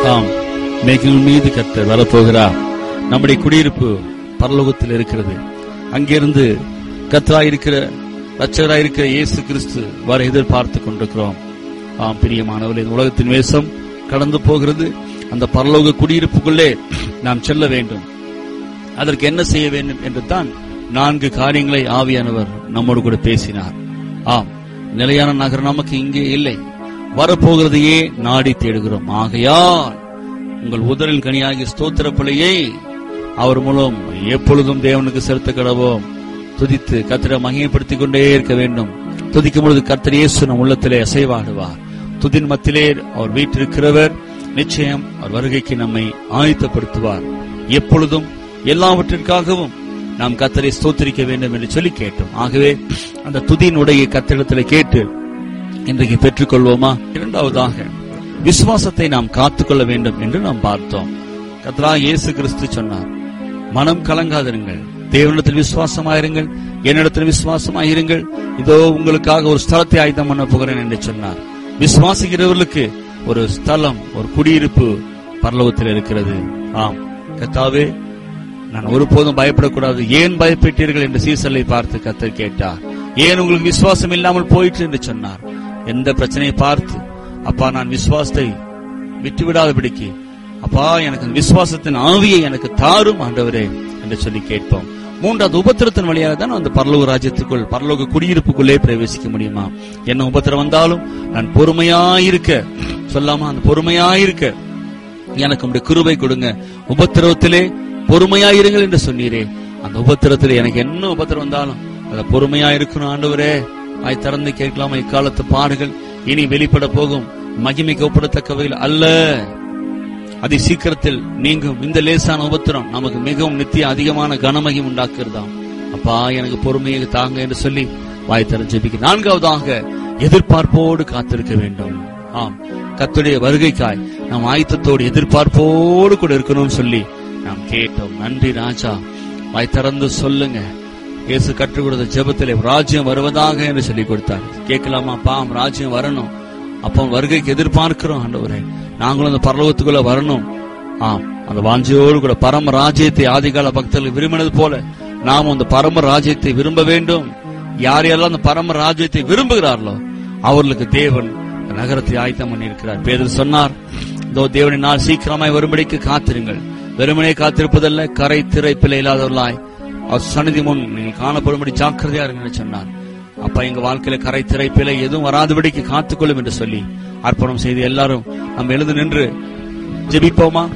ஆம், மேகங்கள் மீது கர்த்தர் வரப்போகிறார். நம்முடைய குடியிருப்பு பரலோகத்தில் இருக்கிறது. அங்கிருந்து கர்த்தராயிருக்கிற இரட்சகராயிருக்கிற இயேசு கிறிஸ்து வர எதிர்பார்த்து கொண்டிருக்கிறோம். ஆம் பிரியமானவர்களே, இந்த உலகத்தின் வேஷம் கடந்து போகிறது. அந்த பரலோக குடியிருப்புக்குள்ளே நாம் செல்ல வேண்டும். அதற்கு என்ன செய்ய வேண்டும் என்று தான் 4 காரியங்களை ஆவியானவர் நம்மோடு கூட பேசினார். ஆம், நிலையான நகரம் நமக்கு இங்கே இல்லை, வரப்போகிறதையே நாடி தேடுகிறோம். ஆகையால் உங்கள் உதரின் கனியாகிய ஸ்தோத்திர பலியை அவர் மூலம் எப்பொழுதும் தேவனுக்கு செலுத்த கடவோம். துதித்து கர்த்தரை மகிமைப்படுத்திக் கொண்டே இருக்க வேண்டும். துதிக்கும் பொழுது கர்த்தர் இயேசு நம் உள்ளத்திலே அசைவாடுவார். துதின் மத்திலே அவர் வீற்றிருக்கிறவர். நிச்சயம் அவர் வருகைக்கு நம்மை ஆயத்தப்படுத்துவார். எப்பொழுதும் எல்லாவற்றிற்காகவும் நாம் கர்த்தரை ஸ்தோத்திரிக்க வேண்டும் என்று சொல்லி கேட்டோம். ஆகவே அந்த துதியினுடைய கர்த்தரிடத்தில் கேட்டு இன்றைக்கு பெற்றுக்கொள்வோமா? இரண்டாவதாக விசுவாசத்தை நாம் காத்துக்கொள்ள வேண்டும் என்று நாம் பார்த்தோம். கர்த்தராகிய இயேசு கிறிஸ்து சொன்னார், மனம் கலங்காதிருங்கள், தேவனிடத்தில் விசுவாசமாயிருங்கள், என்னிடத்தில் விசுவாசமாயிருங்கள், இதோ உங்களுக்காக ஒரு ஸ்தலத்தை ஆயத்தம் பண்ண போகிறேன் என்று சொன்னார். விசுவாசிக்கிறவர்களுக்கு ஒரு ஸ்தலம், ஒரு குடியிருப்பு பரலோகத்தில் இருக்கிறது. ஆம் கர்த்தாவே, நான் ஒருபோதும் பயப்படக்கூடாது, ஏன் பயப்பட்டீர்கள் என்று சீசலை பார்த்து கர்த்தர் கேட்டார். ஏன் உங்களுக்கு விசுவாசம் இல்லாமல் போயிற்று என்று சொன்னார். எந்த பிரச்சனையை பார்த்து, அப்பா நான் விசுவாசத்தை விட்டுவிடாதபடிக்கு அப்பா எனக்கு விசுவாசத்தின் ஆவியை எனக்கு தாரும் ஆண்டவரே என்று சொல்லி கேட்போம். மூன்றாவது, உபத்திரத்தின் வழியாக தான் அந்த பரலோக ராஜ்யத்துக்குள், பரலோக குடியிருப்புக்குள்ளே பிரவேசிக்க முடியுமா? என்ன உபத்திரம் வந்தாலும் நான் பொறுமையாயிருக்க சொல்லாமா? அந்த பொறுமையாயிருக்க எனக்கு உங்களுடைய கிருபை கொடுங்க. உபத்திரவத்திலே பொறுமையாயிருங்கள் என்று சொன்னீரே, அந்த உபத்திரத்திலே எனக்கு என்ன உபத்திரம் வந்தாலும் அதை பொறுமையாயிருக்கணும் ஆண்டவரே. ஆய் திறந்து கேட்கலாமா? இக்காலத்து பாடுகள் இனி வெளிப்பட போகும் மகிமைக்கு ஒப்பிடத்தக்கவையில் அல்ல, அதி சீக்கிரத்தில் நீங்கும். இந்த லேசான உபத்திரம் நமக்கு மிகவும் நித்திய அதிகமான கனமகிம் உண்டாக்குறதாம். அப்பா எனக்கு பொறுமையை தாங்க என்று சொல்லி வாய் திறந்து ஜெபிக்க. நான்காவதாக, எதிர்பார்ப்போடு காத்திருக்க வேண்டும். ஆம், கர்த்தருடைய வருகைக்காய் நாம் ஆயத்தத்தோடு எதிர்பார்ப்போடு கூட இருக்கணும்னு சொல்லி நாம் கேட்டோம். நன்றி ராஜா. வாய் திறந்து சொல்லுங்க. இயேசு கற்றுக் கொடுத்த ஜெபத்திலே ராஜ்யம் வருவதாக என்று சொல்லி கொடுத்தார். கேட்கலாமா? பாம் ராஜ்யம் வரணும், அப்போ வருகைக்கு எதிர்பார்க்கிறோம் ஆண்டவரே, நாங்களும் அந்த பரலோகத்துக்குள்ள வரணும். ஆம், அந்த வாஞ்சையோடு கூட பரம ராஜ்யத்தை ஆதிகால பக்தர்கள் விரும்பினது போல நாம் அந்த பரம ராஜ்யத்தை விரும்ப வேண்டும். யாரெல்லாம் அந்த பரம ராஜ்யத்தை விரும்புகிறார்களோ அவர்களுக்கு தேவன் நகரத்தை ஆயத்தம் பண்ணி இருக்கிறார். பேதுரு சொன்னார், இதோ தேவனின் நாள் சீக்கிரமாய் வரும்படிக்கு காத்திருங்கள். வெறுமனே காத்திருப்பதல்ல, கரை திரை பிழை இல்லாதவர்களாய் அவர் சந்நிதி முன் நீங்கள் காணப்படும்படி ஜாக்கிரதையா இருங்க சொன்னார். அப்ப எங்க வாழ்க்கையில கரை திரை பிழை எதுவும் வராதபடிக்கு காத்துக்கொள்ளும் என்று சொல்லி அர்ப்பணம் செய்து எல்லாரும் நம்ம எழுந்து நின்று ஜெபிப்போமா?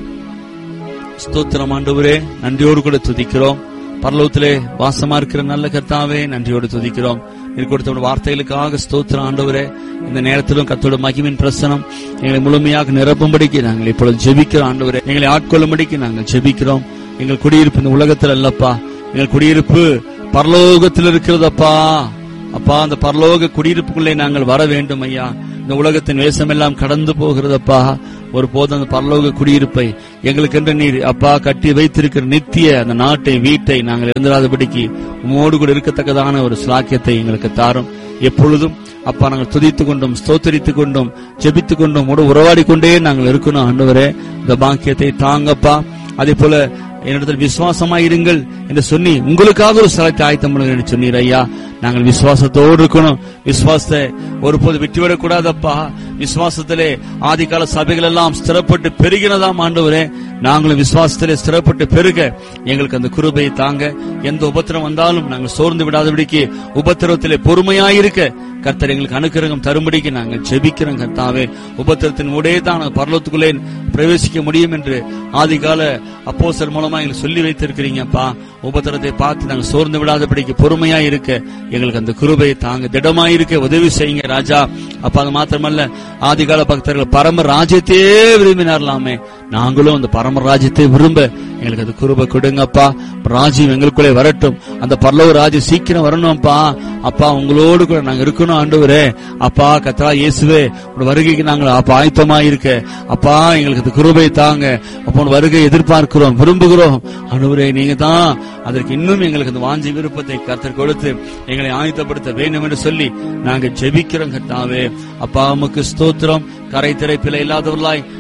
ஸ்தோத்திரம் ஆண்டவரே, நன்றியோடு கூட துதிக்கிறோம். பரலோகத்திலே வாசமா இருக்கிற நல்ல கர்த்தாவே, நன்றியோடு துதிக்கிறோம். கொடுத்த வார்த்தைகளுக்காக ஸ்தோத்திரம் ஆண்டவரே. இந்த நேரத்திலும் கர்த்தருடைய மகிமையின் பிரசனம் எங்களை முழுமையாக நிரப்பும்படிக்கு நாங்கள் இப்பொழுது ஜெபிக்கிறோம் ஆண்டவரே. எங்களை ஆட்கொள்ளும்படிக்கு நாங்கள் ஜெபிக்கிறோம். எங்கள் குடியிருப்பு இந்த உலகத்தில் அல்லப்பா, எங்கள் குடியிருப்பு பரலோகத்தில் இருக்கிறதப்பா. அப்பா, அந்த பரலோக குடியிருப்புக்குள்ளே நாங்கள் வர வேண்டும் ஐயா. இந்த உலகத்தின் வேஷமெல்லாம் கடந்து போகிறதப்பா. ஒரு போது அந்த பரலோக குடியிருப்பை எங்களுக்கென்று நீர் அப்பா கட்டி வைத்திருக்கிற நித்திய அந்த நாட்டை, வீட்டை நாங்கள் இருந்திராதபடிக்கு உமோடு கூட இருக்கத்தக்கதான ஒரு ஸ்லாக்கியத்தை எங்களுக்கு தாரும். எப்பொழுதும் அப்பா நாங்கள் துதித்துக் கொண்டும் ஸ்தோத்தரித்துக் கொண்டும் ஜெபித்துக் கொண்டும் உறவாடி கொண்டே நாங்கள் இருக்கணும் ஆண்டவரே. இந்த பாக்கியத்தை தாங்கப்பா. அதே போல என்னிடத்தில் விசுவாசமாயிருங்கள் என்று சொல்லி உங்களுக்காக ஒரு ஸ்தலத்தை ஆயத்தம் பண்ணுங்க சொன்னீர் ஐயா. நாங்கள் விசுவாசத்தோடு இருக்கணும். விசுவாசத்தை ஒருபோது விட்டுவிடக் கூடாதப்பா. விசுவாசத்திலே ஆதிகால சபைகள் எல்லாம் ஸ்திரப்பட்டு பெருகினதாம் ஆண்டவரே. நாங்களும் விசுவாசத்திலே ஸ்திரப்பட்டு பெருக எங்களுக்கு அந்த கிருபையை தாங்க. எந்த உபத்திரம் வந்தாலும் நாங்கள் சோர்ந்து விடாதபடிக்கு, உபத்திரத்திலே பொறுமையாயிருக்க கர்த்தர் எங்களுக்கு அனுக்கிரகம் தரும்படிக்கு நாங்கள் ஜெபிக்கிறோம் கர்த்தாவே. உபத்திரத்தின் ஊடே தான் பரலோகத்துக்குள்ளே பிரவேசிக்க முடியும் என்று ஆதிகால அப்போஸ்தலர் மூலமா எங்களுக்கு சொல்லி வைத்திருக்கிறீங்கப்பா. உபத்திரத்தை பார்த்து நாங்கள் சோர்ந்து விடாதபடிக்கு பொறுமையா இருக்க எங்களுக்கு அந்த கிருபையை தாங்க. திடமாயிருக்க உதவி செய்யுங்க ராஜா. அப்ப அது மாத்திரமல்ல, ஆதிகால பக்தர்கள் பரம ராஜ்யத்தையே விரும்பினார்லாமே. நாங்களும் அந்த பரம ராஜ்யத்தை விரும்ப எங்களுக்கு அது கிருபை கொடுங்கப்பா. ராஜ்யம் எங்களுக்குள்ளே வரட்டும். அந்த பரலோக ராஜ்யம் சீக்கிரம் வரணும்ப்பா. அப்பா, உங்களோடு கூட நாங்க இருக்கணும் ஆண்டவரே. அப்பா கர்த்தா இயேசுவே, உங்க வருகைக்கு நாங்கள் அப்பா ஆயத்தமா இருக்க அப்பா எங்களுக்கு அது கிருபை தாங்க. அப்போ வருகை எதிர்பார்க்கிறோம், விரும்புகிறோம் ஆண்டவரே. நீங்க தான் அதற்கு இன்னும் எங்களுக்கு அந்த வாஞ்சி விருப்பத்தை கர்த்தர் கொடுத்து எங்களை ஆயத்தப்படுத்த வேண்டும் என்று சொல்லி நாங்கள் ஜெபிக்கிறோம் கர்த்தாவே. அப்பா உமக்கு ஸ்தோத்திரம். கரை திரை பிழை இல்லாதவர்களாய்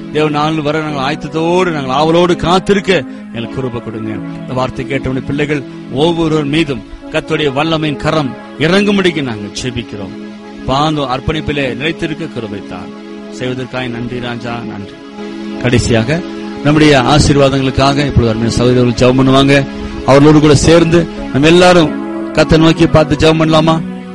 தேவ நாள் வர நாங்கள் ஆயத்தத்தோடு நாங்கள் ஆவலோடு காத்திருக்க எங்களுக்கு கிருபை கொடுங்க. இந்த வார்த்தை கேட்டவனுடைய பிள்ளைகள் ஒவ்வொருவர் மீதும் கர்த்தருடைய வல்லமையின் கரம் இறங்கும்படிக்கு நாங்கள் ஜெபிக்கிறோம். பாந்து அர்ப்பணிப்பிலே நிலைத்திருக்க கிருபை தான் செய்வதற்காக நன்றி ராஜா, நன்றி. கடைசியாக நம்முடைய ஆசீர்வாதங்களுக்காக இப்பொழுது அருமையான சகோதரர்கள் ஜெபம் பண்ணுவாங்க. அவர்களோடு கூட சேர்ந்து நம்ம எல்லாரும் கர்த்தரை நோக்கி பார்த்து ஜெபம் பண்ணலாமா?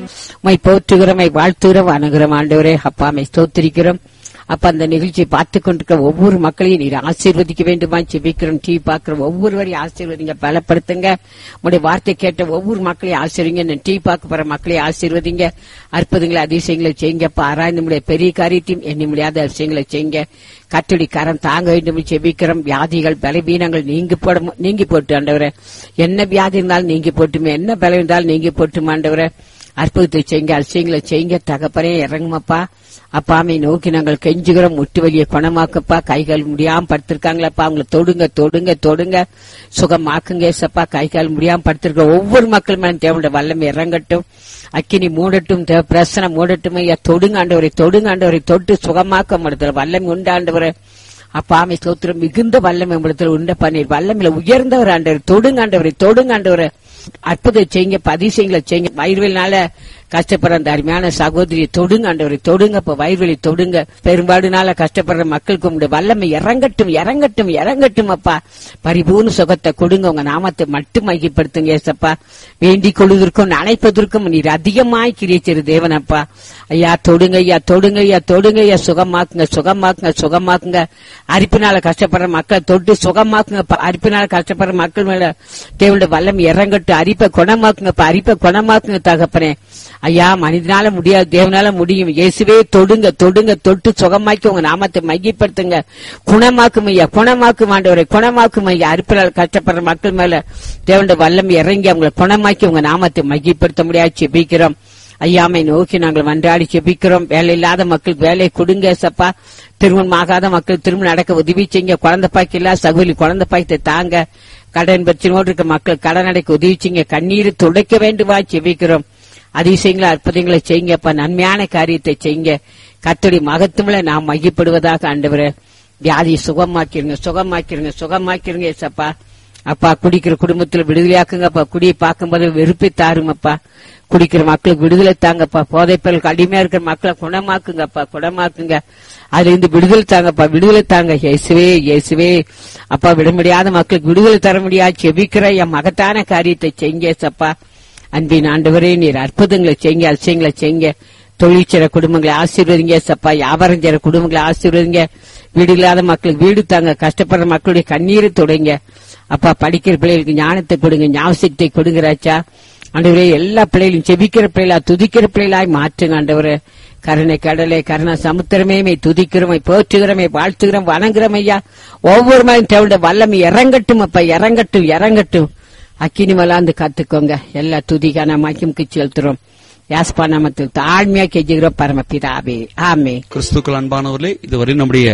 மை போற்றுகிறோம், மை வாழ்த்துகிறோம், அணுகிறோம். ஆண்டவரே அப்பா, மை ஸ்தோத்திரிக்கிறோம். அப்ப அந்த நிகழ்ச்சியை பார்த்து கொண்டிருக்கிற ஒவ்வொரு மக்களையும் நீர் ஆசீர்வதிக்க வேண்டுமா ஜெபிக்கிறோம். டிவி பார்க்கிற ஒவ்வொருவரையும் ஆசீர்வதிங்க, பலப்படுத்துங்க. உங்களுடைய வார்த்தை கேட்ட ஒவ்வொரு மக்களையும் ஆசீர்வதிங்க. டிவி பார்க்க போற மக்களையும் ஆசீர்வதிங்க. அற்புதங்களை அதிசயங்களை செய்யுங்கப்பா. ஆராய்ந்து முடியாத பெரிய காரியத்தையும் எண்ணி முடியாத அதிசயங்களை செய்யுங்க. கர்த்தருடைய கரம் தாங்க வேண்டும் ஜெபிக்கிறோம். வியாதிகள் பலவீனங்கள் நீங்கி போட்டு ஆண்டவரே, என்ன வியாதி இருந்தாலும் நீங்கி போட்டுமே, என்ன பலம் இருந்தாலும் நீங்கி போட்டுமே ஆண்டவரே. அற்புதத்தை செய்யுங்க, அதிசயங்களை செய்யுங்க. தகப்பனே இறங்குமப்பா. அப்பாமை நோக்கி நாங்கள் கெஞ்சுகிறோம். முட்டு வலியை குணமாக்கப்பா. கைகால் முடியாம படுத்திருக்காங்களப்பா, அவங்களை தொடுங்க தொடுங்க தொடுங்க, சுகமாக்குங்க ஏசப்பா. கைகால் முடியாம படுத்திருக்க ஒவ்வொரு மக்கள் மேலும் தேவனுடைய வல்லமை இறங்கட்டும். அக்கினி மூடட்டும், தேவ பிரசனம் மூடட்டும். ஐயா தொடுங்க ஆண்டவரை, தொடுங்க ஆண்டவரை, தொட்டு சுகமாக்க முடியல வல்லமை உண்டாண்டவரை. அப்பாமை ஸ்தோத்திரம். மிகுந்த வல்லமை இடத்துல உண்ட பண்ணீர். வல்லமையில உயர்ந்தவர் ஆண்டவர். தொடுங்க ஆண்டவரை, தொடுங்க ஆண்டவரை. அற்புதம் செய்யுங்க, அதிசயங்களை செய்யுங்க. வயிறுவலினால கஷ்டப்படுற அந்த அருமையான சகோதரியை தொடுங்க ஆண்டவரை, தொடுங்க. இப்ப வயிறுவலி தொடுங்க. பெரும்பாடுனால கஷ்டப்படுற மக்களுக்கு உங்களுடைய வல்லமை இறங்கட்டும், இறங்கட்டும், இறங்கட்டும். அப்பா பரிபூர்ண சுகத்தை கொடுங்க. உங்க நாமத்தை மட்டும் மையப்படுத்துங்க ஏசப்பா. வேண்டிக் கொள்வதற்கும் நினைப்பதற்கும் நீர் அதிகமாய் கிரியச்சிரு தேவனப்பா. ஐயா தொடுங்க, ஐயா தொடுங்க, ஐயா தொடுங்க, ஐயா சுகமாக்குங்க, சுகமாக்குங்க, சுகமாக்குங்க. அரிப்பினால கஷ்டப்படுற மக்களை தொட்டு சுகமாக்குங்க. அரிப்பினால கஷ்டப்படுற மக்கள் மேல தேவனுடைய வல்லமை இறங்கட்டும். அரிப்பை குணமாக்குங்க, அரிப்பை குணமாக்குங்க தகப்பனே. ஐயா மனிதனால முடியாது, தேவனால முடியும். இயேசுவே தொடுங்க, தொடுங்க, தொட்டு சுகமாக்கி உங்க நாமத்தை மையப்படுத்துங்க. குணமாக்கும் ஐயா, குணமாக்கும் ஆண்டவரை, குணமாக்கும் ஐயா. அரிப்பினால் கஷ்டப்படுற மக்கள் மேல தேவனுடைய வல்லமை இறங்கி அவங்களை குணமாக்கி உங்க நாமத்தை மையப்படுத்த முடியாது ஜெபிக்கிறோம். ஐயாமை நோக்கி நாங்கள் மன்றாடி ஜெபிக்கிறோம். வேலை இல்லாத மக்களுக்கு வேலையை கொடுங்க சப்பா. திருமணம் ஆகாத மக்கள் திருமணம் நடக்க உதவி செய்யுங்க. குழந்தை பாய்க்கு இல்ல சகோதரி குழந்தை பாய்க்கத்தை தாங்க. கடன் பிரச்சனையோடு இருக்க மக்கள் கடன் அடைக்க உதவி செய்யுங்க. கண்ணீரை துடைக்க வேண்டுமா ஜெபிக்கிறோம். அதிசயங்களை அற்புதங்களை செய்யுங்கப்பா. நன்மையான காரியத்தை செய்யுங்க. கர்த்தருடைய மகத்துவல நாம் மையப்படுவதாக ஆண்டவரே. வியாதியை சுகமாக்கிருங்க, சுகமாக்கிருங்க, சுகமாக்கிருங்க ஏசப்பா. அப்பா குடிக்கிற குடும்பத்துல விடுதலையாக்குங்கப்பா. குடியை பார்க்கும்போது வெறுப்பை தாருங்கப்பா. குடிக்கிற மக்களுக்கு விடுதலை தாங்கப்பா. போதைப்பொருளுக்கு அடிமையா இருக்கிற மக்களை குணமாக்குங்கப்பா, குணமாக்குங்க. அதுல இருந்து விடுதலை தாங்கப்பா, விடுதலை தாங்க இயேசுவே, இயேசுவே. அப்பா விட முடியாத மக்களுக்கு விடுதலை தர முடியாது செபிக்கிற என் மகத்தான காரியத்தை செய்யுங்க சப்பா. அன்பின் ஆண்டவரே நீர் அற்புதங்களை செய்யுங்க, அதிசயங்களை செய்யுங்க. தொழிற்சர குடும்பங்களை ஆசீர்வதிங்க சப்பா. வியாபாரம் செய்யற குடும்பங்களை ஆசீர்வதிங்க. வீடு இல்லாத மக்களுக்கு வீடு தாங்க. கஷ்டப்படுற மக்களுடைய கண்ணீரை தொடுங்க அப்பா. படிக்கிற பிள்ளைகளுக்கு ஞானத்தை கொடுங்க, ஞாபகத்தை கொடுங்கிறாச்சா ஆண்டவரே. எல்லா பிள்ளைகளையும் செபிக்கிற பிள்ளைகளா, துதிக்கிற பிள்ளைகளாய் மாற்றுங்க ஆண்டவரே. கருணை கடலை, கருணை சமுத்திரமே துதிக்கிறோமை, போற்றுகிறோமை, வாழ்த்துகிறோம், வணங்குறோம் ஐயா. ஒவ்வொரு மேலும் தேவையான வல்லமை இறங்கட்டும் அப்பா, இறங்கட்டும், இறங்கட்டும். அக்கினி மலாந்து காத்துக்கோங்க. எல்லா துதிக்கான மாக்கியம் கிச்சு செலுத்துறோம். யாஸ்பா நாமத்தில் தாழ்மையா கெஞ்சுகிறோம் பரமபிதாவே, ஆமே. கிறிஸ்துக்கள் அன்பானவர்களே, இதுவரை நம்முடைய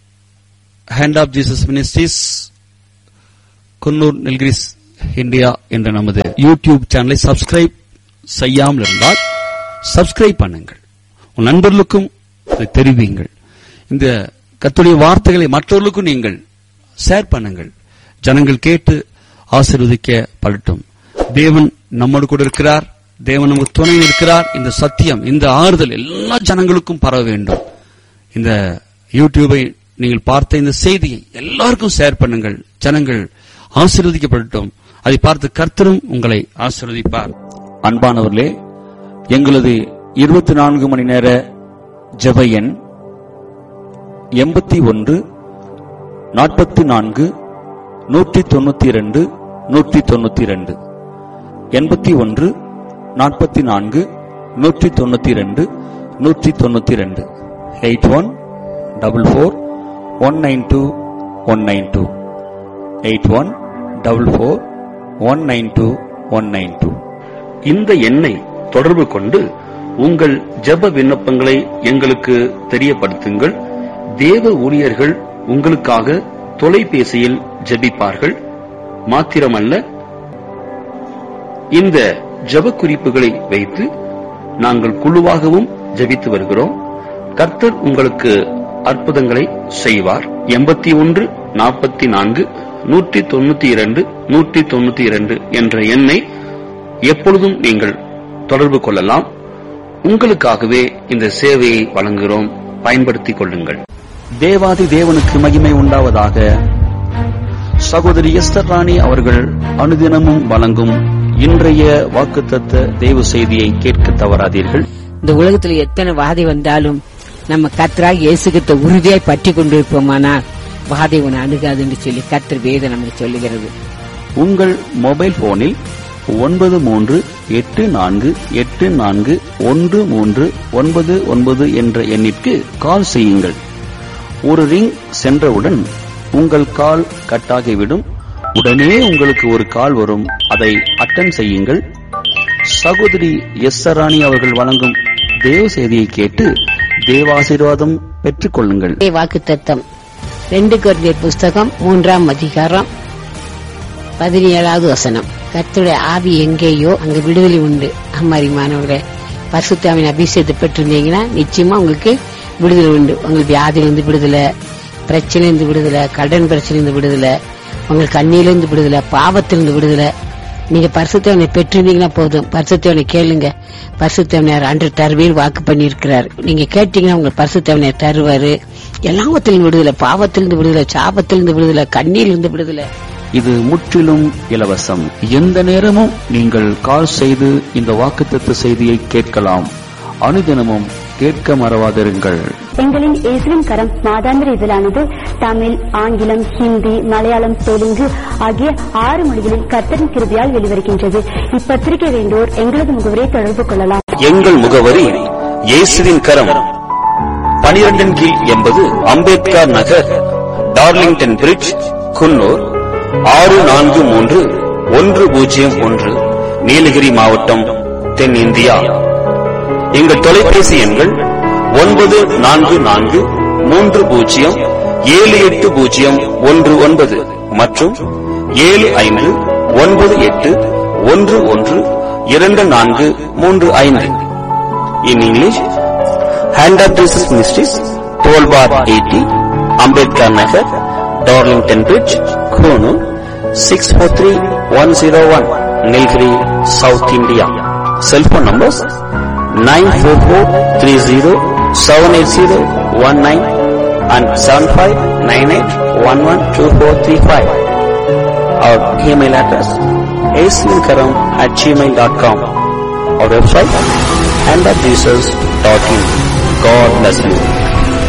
hand of Jesus ministries Coonoor Nilgiris India என்ற நமது யூடியூப் சேனலை சப்ஸ்கிரைப் செய்யாமல் இருந்தால் சப்ஸ்கிரைப் பண்ணுங்கள். உன் நண்பர்களுக்கும் தெரிவிங்கள். இந்த கர்த்தருடைய வார்த்தைகளை மற்றவர்களுக்கும் நீங்கள் ஷேர் பண்ணுங்கள். ஜனங்கள் கேட்டு ஆசீர்வதிக்கப்படட்டும். தேவன் நம்மோடு கூட இருக்கிறார். தேவன் நமக்கு துணை இருக்கிறார். இந்த சத்தியம், இந்த ஆறுதல் எல்லா ஜனங்களுக்கும் பரவ வேண்டும். இந்த யூடியூபை நீங்கள் பார்த்த இந்த செய்தியை எல்லாருக்கும் ஷேர் பண்ணுங்கள். ஜனங்கள் ஆசீர்வதிக்கப்படட்டும். அதை பார்த்து கர்த்தரும் உங்களை ஆசீர்வதிப்பார். அன்பானவர்களே, எங்களது 24 மணி நேர ஜெப எண் 81 44 192 192 81 44 192 192 8144 192 192 8144 192 192. இந்த எண்ணை தொடர்பு கொண்டு உங்கள் ஜெப விண்ணப்பங்களை எங்களுக்கு தெரியப்படுத்துங்கள். தேவ ஊழியர்கள் உங்களுக்காக தொலைபேசியில் ஜெபிப்பார்கள். மாத்திரமல்ல, இந்த ஜெப குறிப்புகளை வைத்து நாங்கள் குழுவாகவும் ஜெபித்து வருகிறோம். கர்த்தர் உங்களுக்கு அற்புதங்களை செய்வார். 81 44 192 192 என்ற எண்ணை எப்பொழுதும் நீங்கள் தொடர்பு கொள்ளலாம். உங்களுக்காகவே இந்த சேவையை வழங்குகிறோம், பயன்படுத்திக் கொள்ளுங்கள். தேவாதி தேவனுக்கு மகிமை உண்டாவதாக. சகோதரி எஸ்தர் ராணி அவர்கள் அனுதினமும் வழங்கும் இன்றைய வாக்குத்தத்த தேவ செய்தியை கேட்க தவறாதீர்கள். இந்த உலகத்துல எத்தனை வாதை வந்தாலும் நம்ம கர்த்தராகிய இயேசு கிறிஸ்துவை உறுதியாய் பற்றி கொண்டிருப்போமானால் வாதை உன்னை அணுகாது என்று சொல்லி கர்த்தர் வேதம் நமக்கு சொல்லுகிறது. உங்கள் மொபைல் போனில் 9384841399 என்ற எண்ணிற்கு கால் செய்யுங்கள். ஒரு ரிங் சென்றவுடன் உங்கள் கால் கட்டாகிவிடும். உடனே உங்களுக்கு ஒரு கால் வரும், அதை அட்டெண்ட் செய்யுங்கள். சகோதரி எஸ்தர் ராணி அவர்கள் வழங்கும் தேவ செய்தியை கேட்டு தேவாசீர்வாதம் பெற்றுக் கொள்ளுங்கள். வாக்குத்தத்தம் 2 கொரிந்தியர் புஸ்தகம் 3ஆம் அதிகாரம் 17வது வசனம். கர்த்தருடைய ஆவி எங்கேயோ அங்க விடுதலை உண்டு. அம்மாரிமானவர்களே, பரிசுத்த ஆவியின் அபிஷேகத்தை பெற்றிருந்தீங்கன்னா நிச்சயமா உங்களுக்கு விடுதலை உண்டு. உங்களுக்கு வியாதியிலிருந்து விடுதலை, பிரச்சனையிலிருந்து விடுதலை, கடன் பிரச்சனையிலிருந்து விடுதலை, உங்களுக்கு கண்ணியிலிருந்து விடுதலை, பாவத்திலிருந்து விடுதலை. நீங்க பரிசுத்தவனை பெற்றிருந்தீங்கன்னா போதும். பரிசுத்தவனை கேளுங்க. பரிசுத்தவனையார் அன்று தருவேன் வாக்கு பண்ணி இருக்கிறார். நீங்க கேட்டீங்கன்னா உங்க பரிசுத்தவனை தருவாரு. எல்லாவத்திலிருந்து விடுதலை, பாவத்திலிருந்து விடுதலை, சாபத்திலிருந்து விடுதலை, கண்ணியிலிருந்து விடுதலை. இது முற்றிலும் இலவசம். எந்த நேரமும் நீங்கள் கால் செய்து இந்த வாக்குத்தத்த செய்தியை கேட்கலாம். அனுதினமும் கேட்க மறவாதிருங்கள். எங்களின் இயேசுவின் கரம் மாதாந்திர இதழானது தமிழ், ஆங்கிலம், ஹிந்தி, மலையாளம், தெலுங்கு ஆகிய 6 மொழிகளில் கர்த்தரின் கிருபையால் வெளிவருகின்றது. இப்பத்திரிகை வேண்டோர் எங்களது முகவரியை தொடர்பு கொள்ளலாம். எங்கள் முகவரி இயேசுவின் கரம், 12 கீழ் 80 அம்பேத்கர் நகர், டார்லிங்டன் பிரிட்ஜ், குன்னூர் 643101, நீலகிரி மாவட்டம், தென்னிந்தியா. எங்கள் தொலைபேசி எண்கள் 9443078019 மற்றும் 7598112435. In English, Hand of Jesus Ministries, 12 bar 80, Ambedkar Nagar, Darlington Bridge, Konoor, 643101, Nilgiri, South India. Cell phone numbers 944307801 and 7598112435. Our email address asminkaram@gmail.com. Our website handofjesus.in. God bless you.